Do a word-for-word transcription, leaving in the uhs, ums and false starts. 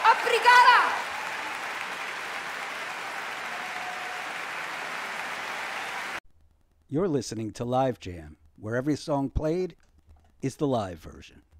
Obrigada! You're listening to Live Jam, where every song played is the live version.